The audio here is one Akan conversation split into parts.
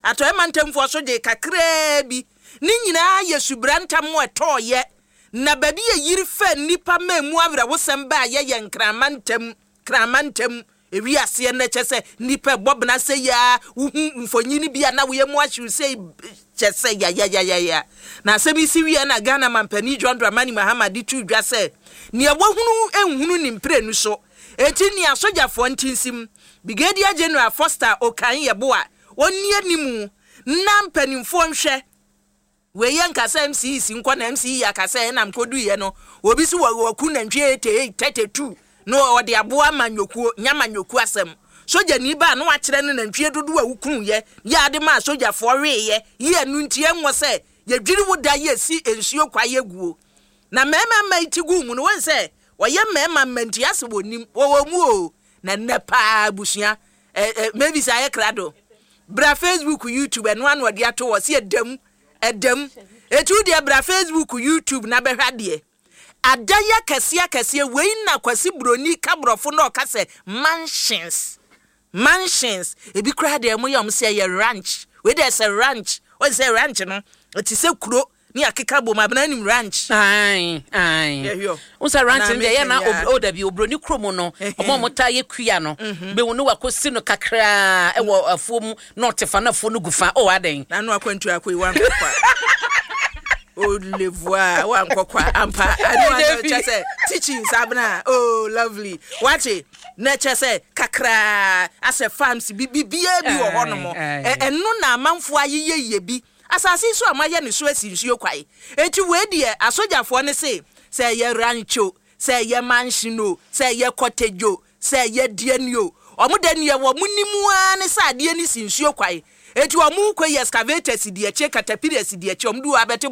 atoe mantemfo so de kakra bi ni nyina ye subranta mo etoye na badi ye yiri fa nipa mamu awra wosem ba ye kramantam ewi ase na chese nipa bobna se ya mfonyini bia na we mu ahwu se chese ya na se bi si wi na Ghana mampani John Dramani Mahama di tu dwa se ne wohunu enhunu ni mprenu so eti ni asojafo ntinsim Brigadier General Foster Okanye boa oni animu na mpanimfo nhwe we yen kasa MCC nkwa na MCC ya kasa na mkodu ye no obi si waku na ntwe 32 no ode aboa manyoku nyamanyoku asem soja ni ba no akire ne ntwe dodo awukunu ye ya de ma soja fo we ye nu ntie nwo se ye dwiri woda ye si ensuo kwa ye guo na mema maitigu mu no won se woye mema manti ase wonim wo mu o na nepa busua maybe say krado bra Facebook YouTube and one word ato wo se edam etu de bra Facebook YouTube na behwade adaya kase we na kwasi broni kabrofo na okase mansions ebi kra de mo yom se ye ranch we dey say ranch o say ranch no oti se kuro ni akeka bom abana nim ranch ai unsa ranch nde ye na odabi obroni kromo no omo mota ye kua no be wonu wakosi no kakra e wo afuom na otefa na afo no gufa o aden na no akwantu akoi wan kwa oh le voir wan kwa ampa anu chese teachings abna oh lovely watch na chese kakra as a farms bibia bi wo hono mo enu na amanfo ayeye bi asasi so amaye ne so asinsuo kwai enti we die asojafo ne se ye rancho se ye manshino se ye cottagejo se ye dienio omudanie wo munimu ane sa de ni sinsuo kwai enti omu kwe excavators die che caterpillars die che omdu abete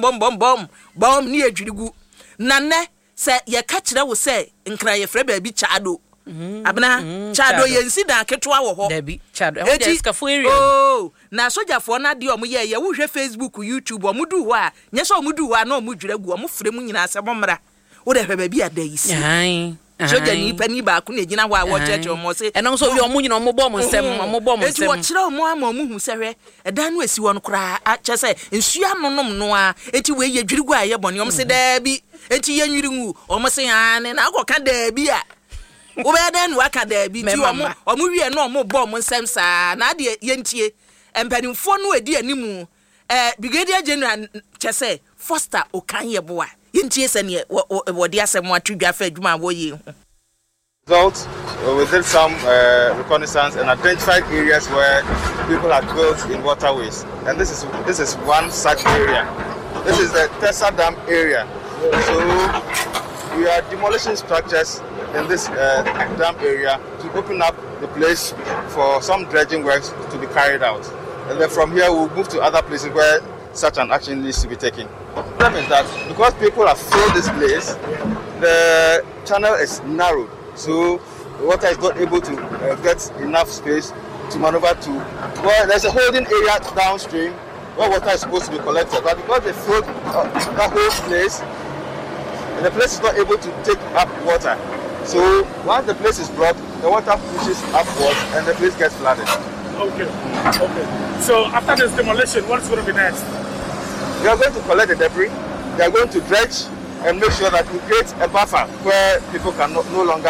bom ni adwirigu nane se ye ka kire wo se nkra ye frɛ ba bi chado abna chado yensi da ketwa wo ho debi chado e dey skafo area oh na sojafo na de omu ye wo hwe Facebook YouTube omudu ho a nye so omudu ho a na omudwiragu omu frɛ mu nyina asebomra wo de hwe ba bi adayisi soja ni pani ba ku na gina ho a wo church omo se eno so wi omu nyina omo bom nsem eti wo kire omo ama omu hu sehwe edan no esi won kra a chese nsua nonom no a eti we ye dwirigu a ye bone omo se da bi eti ye nwirigu omo se ane na akoka da bi a wo be den waka da bi ti omo wie no omo bom nsem sa na de ye ntie empanimfo no edi animu Brigadier General chese Foster Okanye boa yintie se ne wo de asem atudwa fa adwuma wo ye Results, we did some reconnaissance and identified areas where people had built in waterways, and this is one such area. This is the Tessa Dam area. So we are demolishing structures in this dam area to open up the place for some dredging works to be carried out. And then from here we'll move to other places where such an action needs to be taken. The problem is that because people have filled this place, the channel is narrowed. So the water is not able to get enough space to maneuver to. Well, there's a holding area downstream where water is supposed to be collected, but because they filled that whole place, the place is not able to take up water. So once the place is blocked, the water pushes upwards and the place gets flooded. Okay. So after this demolition, what's going to be next? We are going to collect the debris. They are going to dredge and make sure that we create a buffer where people can no longer